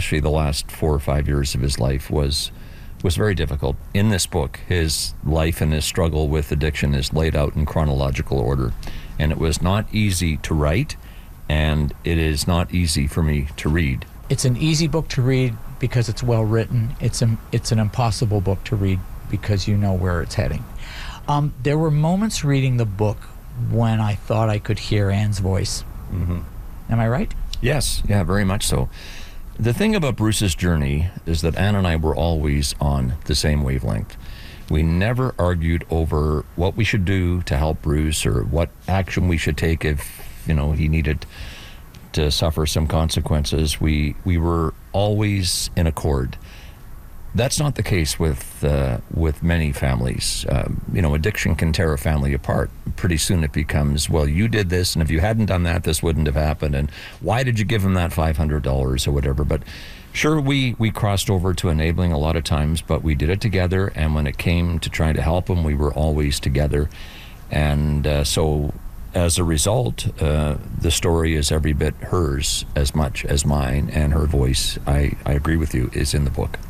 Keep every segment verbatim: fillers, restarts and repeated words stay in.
especially the last four or five years of his life, was was very difficult. In this book, his life and his struggle with addiction is laid out in chronological order. And it was not easy to write, and it is not easy for me to read. It's an easy book to read because it's well written. It's, a, it's an impossible book to read because you know where it's heading. Um, there were moments reading the book when I thought I could hear Anne's voice. Mm-hmm. Am I right? Yes, yeah, very much so. The thing about Bruce's journey is that Anne and I were always on the same wavelength. We never argued over what we should do to help Bruce or what action we should take if, you know, he needed to suffer some consequences. We we were always in accord. That's not the case with uh, with many families. Um, you know, addiction can tear a family apart. Pretty soon it becomes, well, you did this, and if you hadn't done that, this wouldn't have happened, and why did you give him that five hundred dollars or whatever? But sure, we, we crossed over to enabling a lot of times, but we did it together, and when it came to trying to help him, we were always together. And uh, so as a result, uh, the story is every bit hers as much as mine, and her voice, I, I agree with you, is in the book.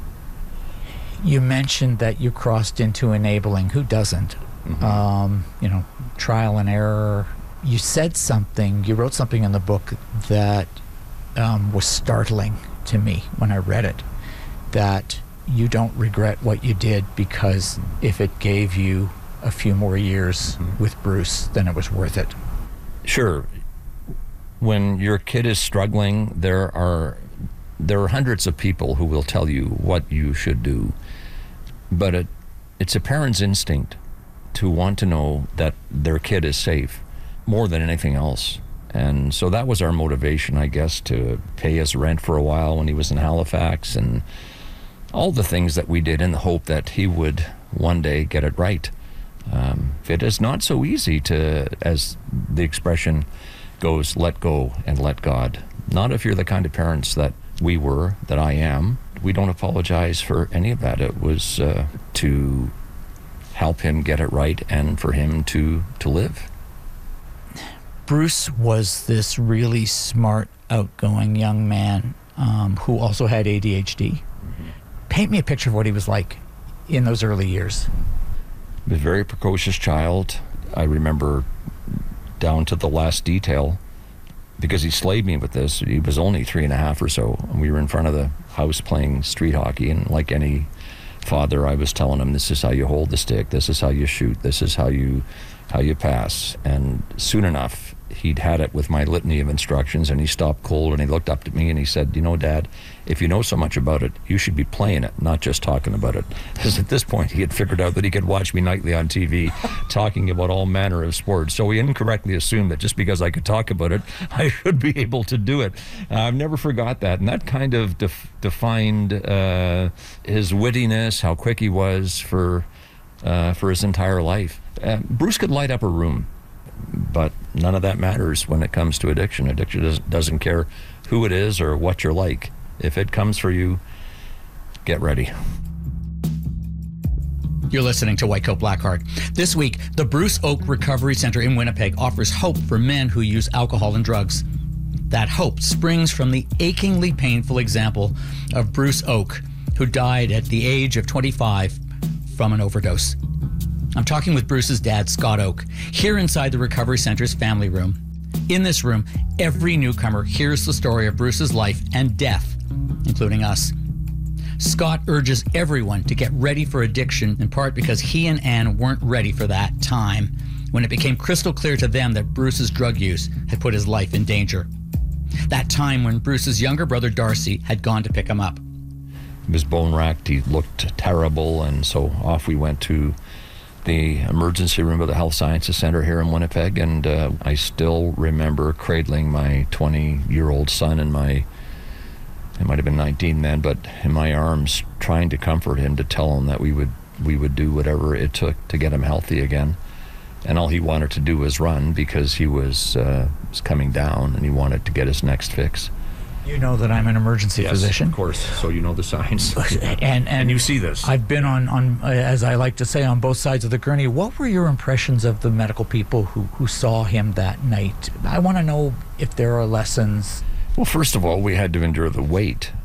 You mentioned that you crossed into enabling. Who doesn't? Mm-hmm. Um, you know, trial and error. You said something, you wrote something in the book that um, was startling to me when I read it, that you don't regret what you did because if it gave you a few more years mm-hmm. with Bruce, then it was worth it. Sure. When your kid is struggling, there are there are hundreds of people who will tell you what you should do, but it, it's a parent's instinct to want to know that their kid is safe more than anything else. And so that was our motivation, I guess, to pay his rent for a while when he was in Halifax, and all the things that we did in the hope that he would one day get it right. Um, it is not so easy to, as the expression goes, let go and let God. Not if you're the kind of parents that we were, that I am. We don't apologize for any of that. It was uh, to help him get it right and for him to, to live. Bruce was this really smart, outgoing young man um, who also had A D H D. Mm-hmm. Paint me a picture of what he was like in those early years. He was a very precocious child. I remember down to the last detail, because he slayed me with this. He was only three and a half or so, and we were in front of the house playing street hockey, and like any father, I was telling him, this is how you hold the stick, this is how you shoot, this is how you how you pass. And soon enough, he'd had it with my litany of instructions, and he stopped cold and he looked up at me and he said, you know, Dad, if you know so much about it, you should be playing it, not just talking about it. Because at this point, he had figured out that he could watch me nightly on T V talking about all manner of sports. So he incorrectly assumed that just because I could talk about it, I should be able to do it. Uh, I've never forgot that. And that kind of def- defined uh, his wittiness, how quick he was for, uh, for his entire life. Uh, Bruce could light up a room, but none of that matters when it comes to addiction. Addiction does, doesn't care who it is or what you're like. If it comes for you, get ready. You're listening to White Coat Black Heart. This week, the Bruce Oak Recovery Center in Winnipeg offers hope for men who use alcohol and drugs. That hope springs from the achingly painful example of Bruce Oak, who died at the age of twenty-five from an overdose. I'm talking with Bruce's dad, Scott Oak, here inside the Recovery Center's family room. In this room, every newcomer hears the story of Bruce's life and death, including us. Scott urges everyone to get ready for addiction, in part because he and Anne weren't ready for that time when it became crystal clear to them that Bruce's drug use had put his life in danger. That time when Bruce's younger brother, Darcy, had gone to pick him up. He was bone-racked, he looked terrible, and so off we went to the emergency room of the Health Sciences Center here in Winnipeg, and uh, I still remember cradling my twenty-year-old son in my, it might have been nineteen then, but in my arms, trying to comfort him, to tell him that we would we would do whatever it took to get him healthy again. And all he wanted to do was run because he was, uh, was coming down and he wanted to get his next fix. You know that I'm an emergency yes, physician. Of course, so you know the signs. and, and and you see this. I've been on, on, as I like to say, on both sides of the gurney. What were your impressions of the medical people who, who saw him that night? I want to know if there are lessons. Well, first of all, we had to endure the wait